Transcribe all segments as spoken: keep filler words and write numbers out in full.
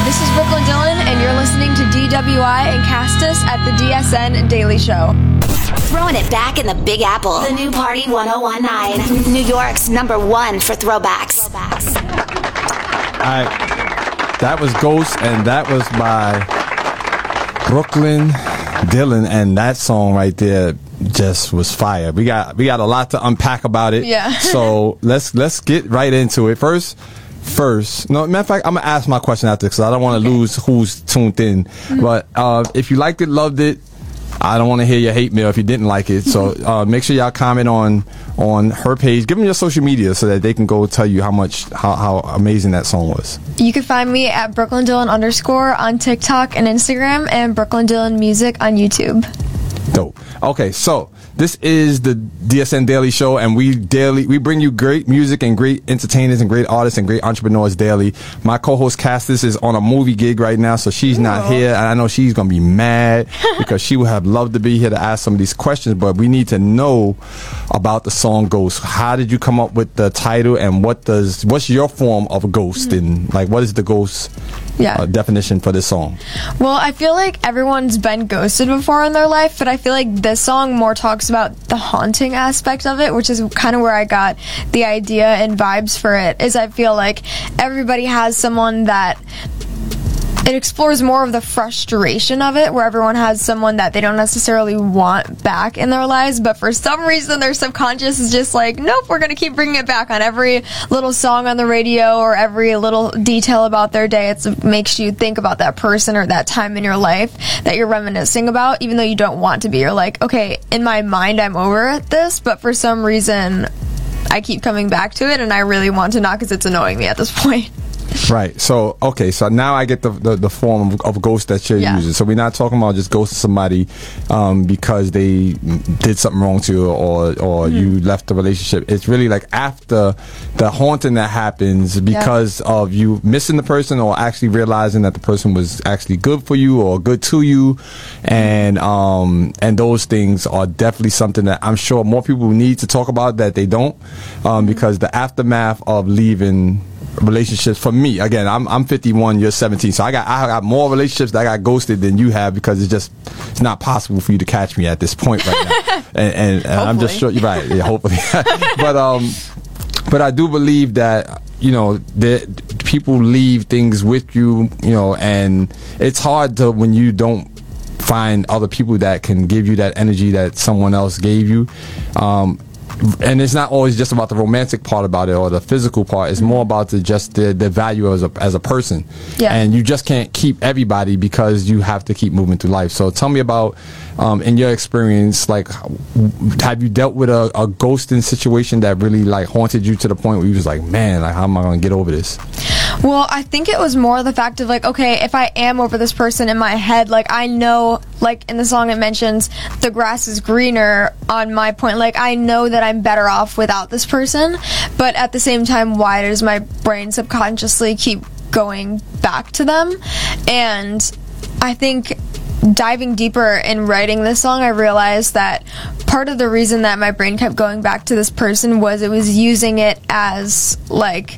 This is Brooklyn Dillon, and you're listening to D W I and Castus at the D S N Daily Show. Throwing it back in the Big Apple. The new Party one oh one nine. New York's number one for throwbacks. throwbacks. All right. That was Ghost, and that was by Brooklyn Dillon, and that song right there just was fire. We got we got a lot to unpack about it. Yeah. So let's let's get right into it. First, first. No, matter of fact, I'm gonna ask my question after because I don't want to okay. lose who's tuned in. Mm-hmm. But uh, if you liked it, loved it, I don't want to hear your hate mail if you didn't like it. So uh, make sure y'all comment on on her page. Give them your social media so that they can go tell you how much how, how amazing that song was. You can find me at Brooklyn Dillon underscore on TikTok and Instagram, and Brooklyn Dillon Music on YouTube. Dope. Okay, so this is the D S N Daily Show, and we daily we bring you great music and great entertainers and great artists and great entrepreneurs daily. My co-host Castus is on a movie gig right now, so she's Ooh. not here, and I know she's gonna be mad because she would have loved to be here to ask some of these questions. But we need to know about the song Ghost. How did you come up with the title, and what does what's your form of a ghost, mm-hmm. and like what is the ghost yeah. uh, definition for this song? Well, I feel like everyone's been ghosted before in their life, but I feel like this song more talks about the haunting aspect of it, which is kind of where I got the idea and vibes for it. Is I feel like everybody has someone that it explores more of the frustration of it, where everyone has someone that they don't necessarily want back in their lives, but for some reason their subconscious is just like, nope, we're going to keep bringing it back on every little song on the radio or every little detail about their day. It's, it makes you think about that person or that time in your life that you're reminiscing about, even though you don't want to be. You're like, okay, in my mind I'm over this, but for some reason I keep coming back to it, and I really want to not because it's annoying me at this point. Right. So, okay. So now I get the the, the form of, of ghost that you're yeah. using. So we're not talking about just ghosting somebody um, because they did something wrong to you or or mm-hmm. you left the relationship. It's really like after the haunting that happens because yeah. of you missing the person or actually realizing that the person was actually good for you or good to you, and um and those things are definitely something that I'm sure more people need to talk about that they don't, um, mm-hmm. because the aftermath of leaving relationships for me, again, I'm I'm fifty-one, you're seventeen, so I got I got more relationships that I got ghosted than you have because it's just it's not possible for you to catch me at this point right now. and, and, and I'm just sure you're right. Yeah, hopefully. but um, but I do believe that you know that people leave things with you, you know, and it's hard to when you don't find other people that can give you that energy that someone else gave you. Um, And it's not always just about the romantic part about it or the physical part. It's more about the just the, the value as a as a person. Yeah. And you just can't keep everybody because you have to keep moving through life. So tell me about, um, in your experience, like, have you dealt with a, a ghosting situation that really like haunted you to the point where you was like, man, like how am I gonna get over this? Well, I think it was more the fact of like, okay, if I am over this person in my head, like I know, like in the song it mentions the grass is greener on my point. Like I know that I'm better off without this person, but at the same time, why does my brain subconsciously keep going back to them? And I think diving deeper in writing this song, I realized that part of the reason that my brain kept going back to this person was it was using it as like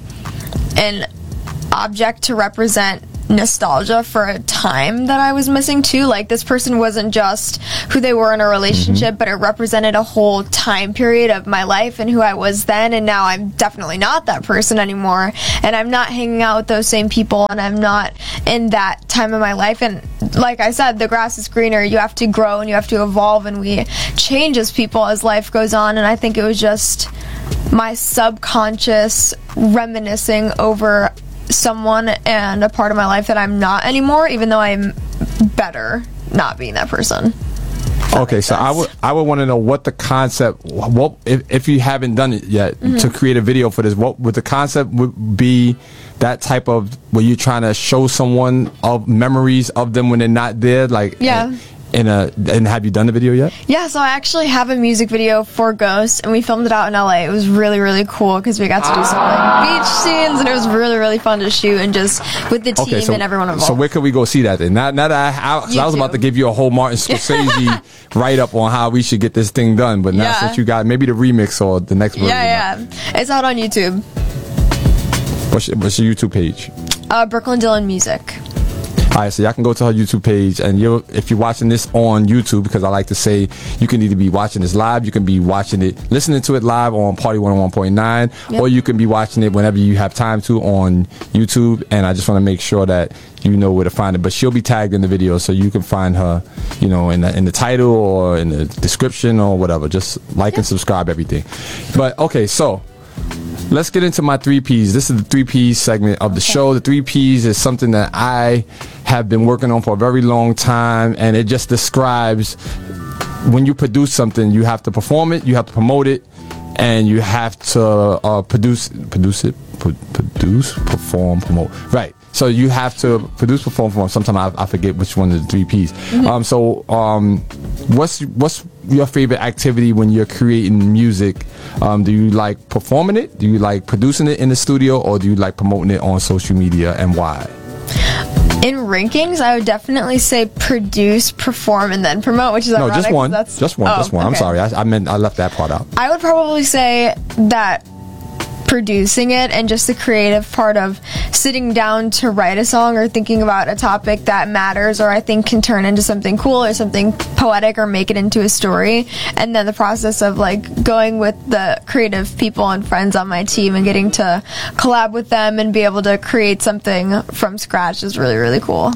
an object to represent nostalgia for a time that I was missing too. Like this person wasn't just who they were in a relationship, mm-hmm. but it represented a whole time period of my life and who I was then, and now I'm definitely not that person anymore, and I'm not hanging out with those same people, and I'm not in that time of my life. And like I said, the grass is greener. You have to grow and you have to evolve, and we change as people as life goes on. And I think it was just my subconscious reminiscing over someone and a part of my life that I'm not anymore, even though I'm better not being that person. Okay, so I would I would want to know what the concept, what if, if you haven't done it yet, mm-hmm. to create a video for this, what would the concept would be? That type of where you're trying to show someone of memories of them when they're not there, like yeah. In a, and have you done the video yet? Yeah, so I actually have a music video for Ghost, and we filmed it out in L A. It was really, really cool because we got to do some like beach scenes, and it was really, really fun to shoot, and just with the team okay, so, and everyone involved. So where could we go see that then? Now, now that I, I, I was about to give you a whole Martin Scorsese write up on how we should get this thing done, but now yeah. since you got maybe the remix or the next version. Yeah, yeah, it's out on YouTube. What's your, what's your YouTube page? Uh, Brooklyn Dillon Music. All right, so y'all can go to her YouTube page, and you're, if you're watching this on YouTube, because I like to say you can either be watching this live, you can be watching it, listening to it live on Party one oh one point nine, yep. or you can be watching it whenever you have time to on YouTube. And I just want to make sure that you know where to find it. But she'll be tagged in the video, so you can find her, you know, in the in the title or in the description or whatever. Just like yep. and subscribe, everything. But okay, so let's get into my three P's. This is the three P's segment of the okay. show. The three P's is something that I have been working on for a very long time, and it just describes when you produce something, you have to perform it, you have to promote it, and you have to uh, produce produce it, pro- produce, perform, promote. Right. So you have to produce, perform, perform. Sometimes I, I forget which one of the three P's. Mm-hmm. Um, so um, what's what's your favorite activity when you're creating music? Um, do you like performing it? Do you like producing it in the studio, or do you like promoting it on social media, and why? In rankings, I would definitely say produce, perform, and then promote, which is no, ironic. just one. That's, just one. Oh, just one. okay. I'm sorry. I, I meant I left that part out. I would probably say that producing it and just the creative part of sitting down to write a song or thinking about a topic that matters or I think can turn into something cool or something poetic or make it into a story, and then the process of like going with the creative people and friends on my team and getting to collab with them and be able to create something from scratch is really, really cool.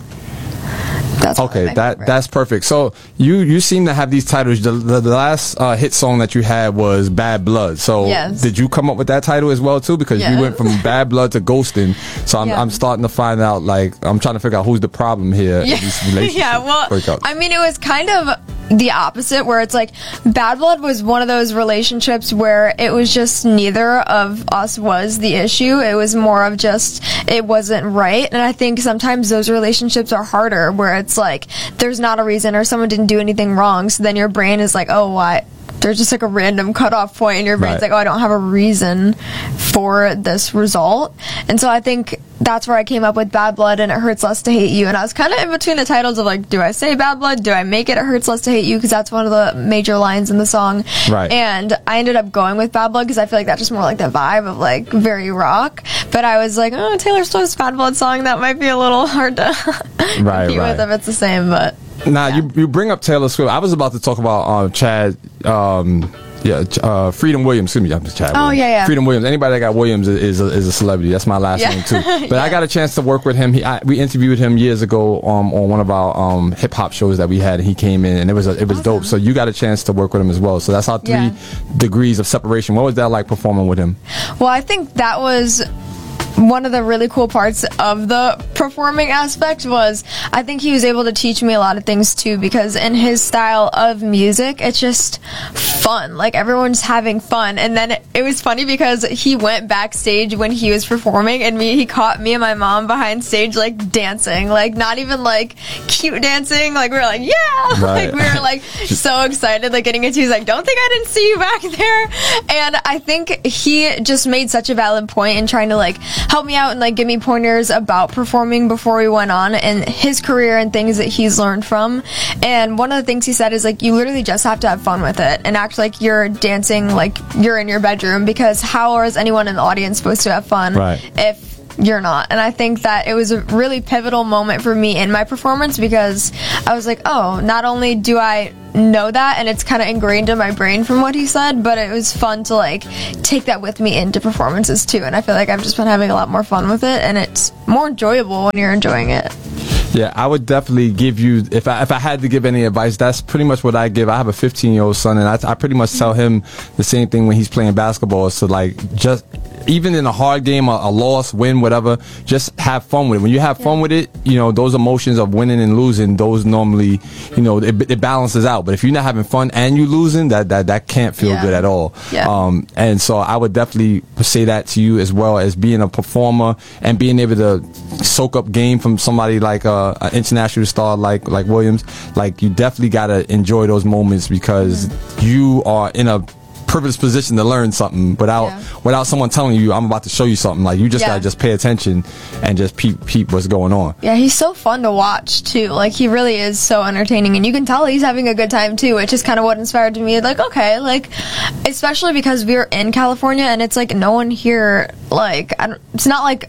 That's okay, that that's perfect. So you you seem to have these titles. The, the, the last uh, hit song that you had was Bad Blood. So yes. did you come up with that title as well too? Because yes. you went from Bad Blood to Ghosting. So I'm, yeah. I'm starting to find out, like, I'm trying to figure out who's the problem here. Yeah, in these relationships yeah well, breakups. I mean, it was kind of the opposite, where it's like Bad Blood was one of those relationships where it was just neither of us was the issue. It was more of just it wasn't right. And I think sometimes those relationships are harder, where it's like there's not a reason or someone didn't do anything wrong, so then your brain is like, oh, why? There's just like a random cutoff point and your brain's right. like, oh, I don't have a reason for this result. And so I think that's where I came up with Bad Blood and It Hurts Less to Hate You. And I was kind of in between the titles of like, do I say Bad Blood? Do I make it It Hurts Less to Hate You? Because that's one of the major lines in the song. Right. And I ended up going with Bad Blood because I feel like that's just more like the vibe of like very rock. But I was like, oh, Taylor Swift's Bad Blood song, that might be a little hard to right, compete right. with if it's the same, but... Now, yeah. you you bring up Taylor Swift. I was about to talk about uh, Chad, um, yeah, uh, Freedom Williams. Excuse me, I'm just Chad. Oh, Williams. yeah, yeah. Freedom Williams. Anybody that got Williams is, is, a, is a celebrity. That's my last yeah. name, too. But yeah. I got a chance to work with him. He, I, we interviewed him years ago um, on one of our um, hip-hop shows that we had. And he came in, and it was a, it was awesome. dope. So you got a chance to work with him as well. So that's our three yeah. degrees of separation. What was that like performing with him? Well, I think that was... one of the really cool parts of the performing aspect was I think he was able to teach me a lot of things too, because in his style of music, it's just fun. Like everyone's having fun. And then it, it was funny because he went backstage when he was performing and me, he caught me and my mom behind stage like dancing, like not even like cute dancing. Like we were like, yeah, right. like we were like so excited, like getting into, he's like, don't think I didn't see you back there. And I think he just made such a valid point in trying to like help me out and like give me pointers about performing before we went on and his career and things that he's learned from. And one of the things he said is like, you literally just have to have fun with it and act like you're dancing like you're in your bedroom, because how is anyone in the audience supposed to have fun right. if you're not? And I think that it was a really pivotal moment for me in my performance, because I was like, oh, not only do I know that and it's kind of ingrained in my brain from what he said, but it was fun to like take that with me into performances too. And I feel like I've just been having a lot more fun with it, and it's more enjoyable when you're enjoying it. Yeah, I would definitely give you, if I if I had to give any advice, that's pretty much what I give. I have a fifteen-year-old son, and I, I pretty much tell him the same thing when he's playing basketball. So, like, just, even in a hard game, a, a loss, win, whatever, just have fun with it. When you have fun with it, you know, those emotions of winning and losing, those normally, you know, it, it balances out. But if you're not having fun and you losing, that, that, that can't feel yeah. good at all. Yeah. Um, and so I would definitely say that to you, as well as being a performer and being able to soak up game from somebody like uh, an international star like like Williams. Like, you definitely got to enjoy those moments, because mm-hmm. you are in a privileged position to learn something without yeah. without someone telling you, I'm about to show you something. Like, you just yeah. gotta just pay attention and just peep peep what's going on. Yeah, he's so fun to watch too. Like, he really is so entertaining, and you can tell he's having a good time too, which is kind of what inspired me. Like, okay, like, especially because we were in California and it's like no one here, like, I don't, it's not like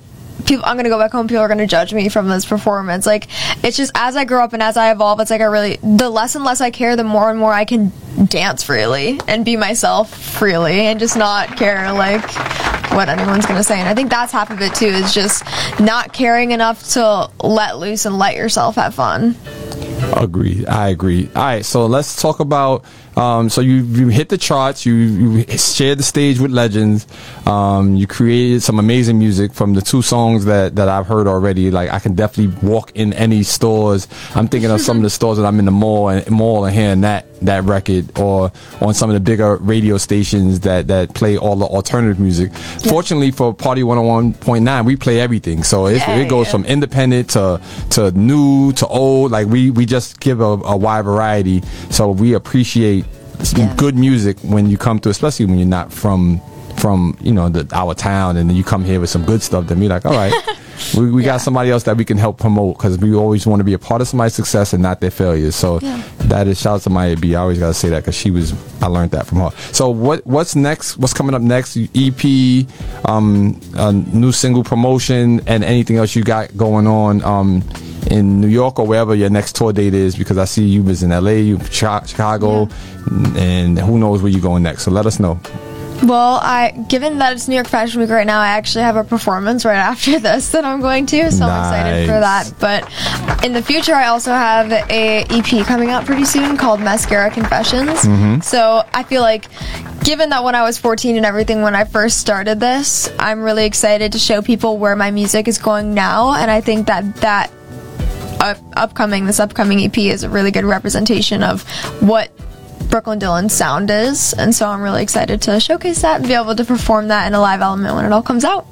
people, I'm gonna go back home, people are gonna judge me from this performance. Like, it's just, as I grow up and as I evolve, it's like I really, the less and less I care, the more and more I can dance freely and be myself freely and just not care, like, what anyone's gonna say. And I think that's half of it too, is just not caring enough to let loose and let yourself have fun. Agreed. I agree. All right, so let's talk about. Um, so you you hit the charts. You you shared the stage with legends. Um, you created some amazing music from the two songs that, that I've heard already. Like, I can definitely walk in any stores. I'm thinking of some of the stores that I'm in the mall and mall and hearing that that record, or on some of the bigger radio stations that, that play all the alternative music. Yeah. Fortunately for Party one oh one point nine, we play everything. So it, it goes from independent to to new to old. Like, we, we just give a, a wide variety. So we appreciate yeah. good music when you come to, especially when you're not from from you know the our town, and then you come here with some good stuff. Then be like, all right, we, we yeah. got somebody else that we can help promote, because we always want to be a part of somebody's success and not their failures. So yeah. that is, shout out to Maya B. I always gotta say that, because she was, I learned that from her. So what what's next? What's coming up next? E P, um, a new single promotion, and anything else you got going on um, in New York or wherever your next tour date is? Because I see you was in L A, you Chicago, yeah. and who knows where you're going next. So let us know. Well, I given that it's New York Fashion Week right now, I actually have a performance right after this that I'm going to, so nice. I'm excited for that. But in the future, I also have a E P coming out pretty soon called Mascara Confessions. Mm-hmm. So I feel like, given that when I was fourteen and everything, when I first started this, I'm really excited to show people where my music is going now, and I think that that uh, upcoming, this upcoming E P is a really good representation of what Brooklyn Dylan's sound is, and so I'm really excited to showcase that and be able to perform that in a live element when it all comes out.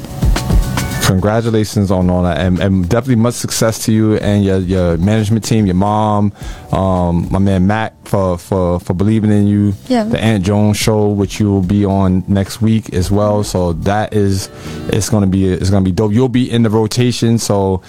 Congratulations on all that, and, and definitely much success to you and your, your management team, your mom, um, my man Mac for, for, for believing in you. Yeah. The Aunt Joan show, which you will be on next week as well. So that is, it's gonna be it's gonna be dope. You'll be in the rotation, so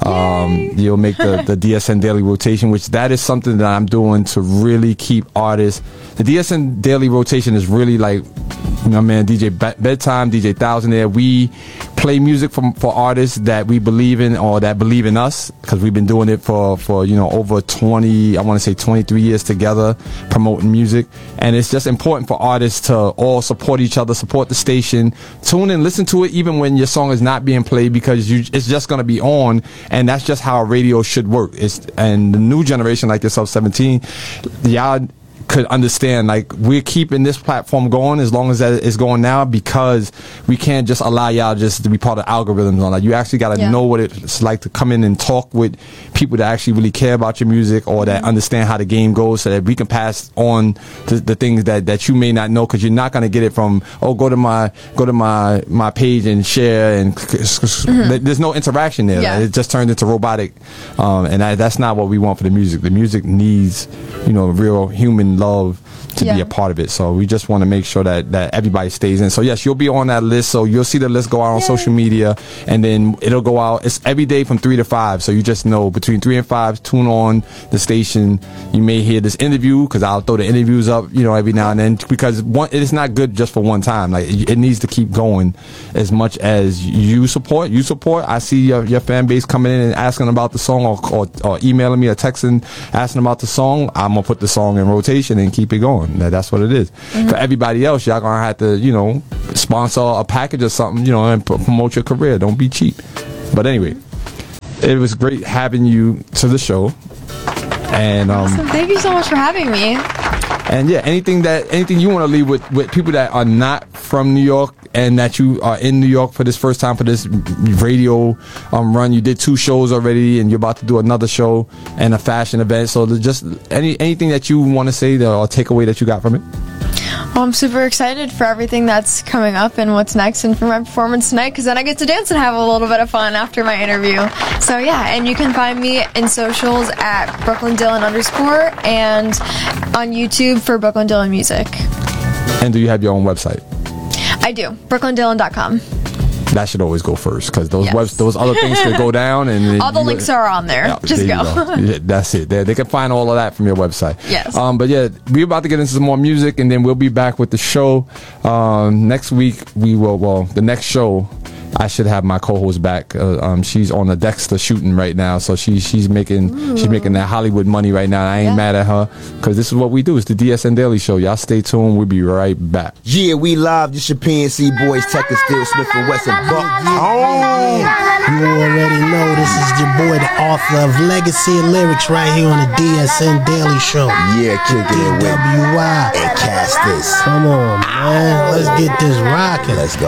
um, you'll make the, the D S N Daily rotation, which that is something that I'm doing to really keep artists. The D S N Daily rotation is really like, you know, man, D J Bedtime, D J Thousand there. We play music from for artists that we believe in or that believe in us, because we've been doing it for, for you know over twenty, I want to say twenty-three years together, promoting music. And it's just important for artists to all support each other, support the station, tune in, listen to it even when your song is not being played, because you, it's just going to be on, and that's just how radio should work. It's, and the new generation like yourself, seventeen, y'all could understand, like, we're keeping this platform going as long as that is going now, because we can't just allow y'all just to be part of algorithms on that. You actually got to yeah. know what it's like to come in and talk with people that actually really care about your music, or that understand how the game goes, so that we can pass on the, the things that, that you may not know, because you're not going to get it from, oh, go to my go to my my page and share, and mm-hmm. there's no interaction there. Yeah. It just turns into robotic, um, and that, that's not what we want for the music. The music needs, you know, real human love to yeah. be a part of it. So we just want to make sure that that everybody stays in. So yes, you'll be on that list. So you'll see the list go out on Yay. social media, and then it'll go out. It's every day from three to five. So you just know between three and five, tune on the station. You may hear this interview, because I'll throw the interviews up, you know, every now and then, because one, it's not good just for one time. Like, it needs to keep going as much as you support. You support. I see your, your fan base coming in and asking about the song, or, or, or emailing me or texting asking about the song. I'm gonna put the song in rotation and keep it going. That's what it is. Mm-hmm. For everybody else, y'all gonna have to, you know, sponsor a package or something, you know, and promote your career. Don't be cheap. But anyway, it was great having you to the show. And um, awesome. Thank you so much for having me. And yeah, anything that anything you want to leave with with people that are not from New York, and that you are in New York for this first time for this radio um, run. You did two shows already, and you're about to do another show and a fashion event. So just any anything that you want to say or take away that you got from it? Well, I'm super excited for everything that's coming up and what's next, and for my performance tonight, because then I get to dance and have a little bit of fun after my interview. So yeah, and you can find me in socials at Brooklyn Dylan underscore, and on YouTube for Brooklyn Dylan Music. And do you have your own website? I do. brooklyn dylan dot com. That should always go first, because those yes. webs, those other things could go down, and all the you, links are on there. Yeah, Just there go. go. Yeah, that's it. They, they can find all of that from your website. Yes. Um, but yeah, we're about to get into some more music, and then we'll be back with the show um, next week. We will. Well, the next show I should have my co-host back. Uh, um, she's on the Dexter shooting right now, so she she's making Ooh. she's making that Hollywood money right now. I ain't yeah. mad at her because this is what we do. It's the D S N Daily Show. Y'all stay tuned. We'll be right back. Yeah, we live. This your P N C boys, Tech and Steel, Smith and Wesson. Buck. Oh, you already know this is your boy, the author of Legacy and Lyrics, right here on the D S N Daily Show. Yeah, kicking it with W Y and Cast This. Come on, man. Let's get this rocking. Let's go.